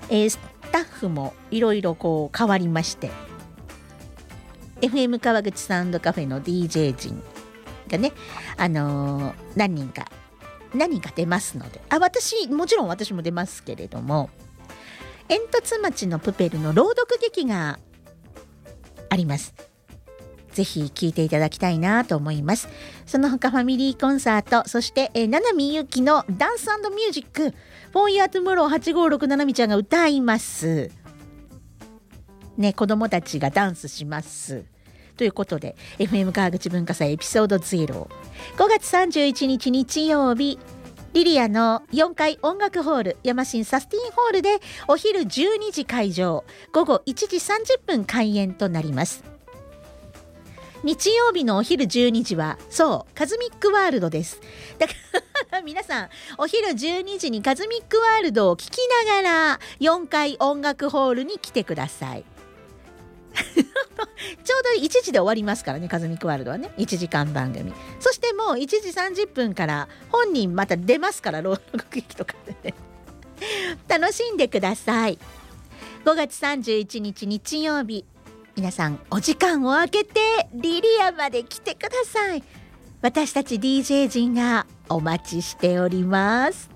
スタッフもいろいろこう変わりまして、 FM 川口サウンドカフェの DJ 陣がね、何人か出ますので、もちろん私も出ますけれども、煙突町のプペルの朗読劇があります。ぜひ聴いていただきたいなと思います。その他ファミリーコンサート、そして七海祐希のダンス&ミュージック For Your Tomorrow 856七海ちゃんが歌いますね。子供たちがダンスしますということで、 FM 川口文化祭エピソード0、 5月31日日曜日、リリアの4階音楽ホールヤマシンサスティンホールでお昼12時会場、午後1時30分開演となります。日曜日のお昼12時はそうカズミックワールドです。だから皆さんお昼12時にカズミックワールドを聞きながら4階音楽ホールに来てください。ちょうど1時で終わりますからね、カズミックワールドはね、1時間番組。そしてもう1時30分から本人また出ますから、朗読劇とかでね楽しんでください。5月31日日曜日、皆さんお時間を空けてリリアまで来てください。私たち DJ 陣がお待ちしております。